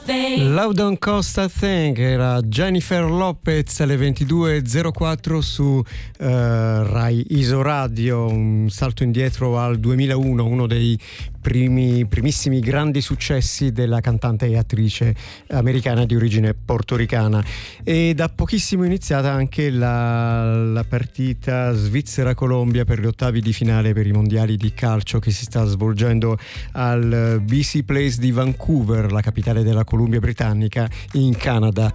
Love Don't Cost a Thing era Jennifer Lopez alle 22.04 su Rai Isoradio. Un salto indietro al 2001, uno dei primissimi grandi successi della cantante e attrice americana di origine portoricana. E da pochissimo è iniziata anche la partita Svizzera-Colombia per gli ottavi di finale per i mondiali di calcio che si sta svolgendo al BC Place di Vancouver, la capitale della Columbia Britannica, in Canada.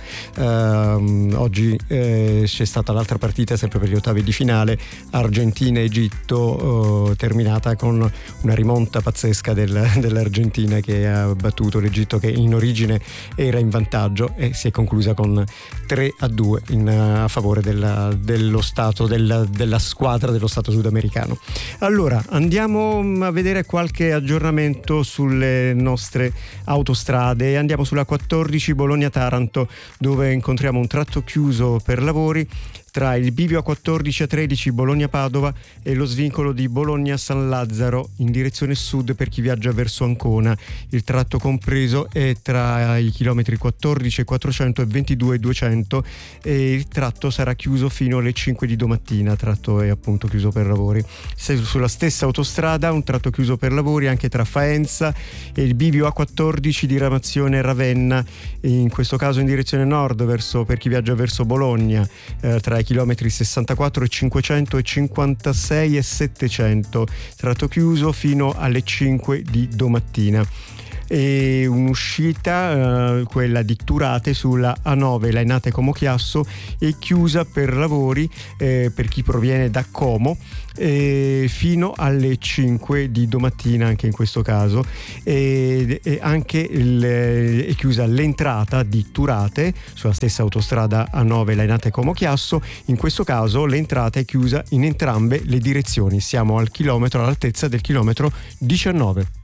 Oggi c'è stata l'altra partita sempre per gli ottavi di finale, Argentina-Egitto, terminata con una rimonta pazzesca dell'Argentina che ha battuto l'Egitto, che in origine era in vantaggio, e si è conclusa con 3-2 a favore dello stato della squadra dello stato sudamericano. Allora andiamo a vedere qualche aggiornamento sulle nostre autostrade. Andiamo sulla 14 Bologna-Taranto, dove incontriamo un tratto chiuso per lavori tra il bivio A14 A13 Bologna-Padova e lo svincolo di Bologna-San Lazzaro in direzione sud per chi viaggia verso Ancona. Il tratto compreso è tra i chilometri 14 e 400 e 22 e 200, e il tratto sarà chiuso fino alle 5 di domattina. Tratto è appunto chiuso per lavori. Sulla stessa autostrada un tratto chiuso per lavori anche tra Faenza e il bivio A14 diramazione Ravenna, in questo caso in direzione nord per chi viaggia verso Bologna, tra i chilometri 64 e 500 e 56 e 700, tratto chiuso fino alle 5 di domattina. E un'uscita, quella di Turate sulla A9 Lainate Como Chiasso, è chiusa per lavori per chi proviene da Como fino alle 5 di domattina anche in questo caso, e anche è chiusa l'entrata di Turate sulla stessa autostrada A9 Lainate Como Chiasso. In questo caso l'entrata è chiusa in entrambe le direzioni. Siamo all'altezza del chilometro 19.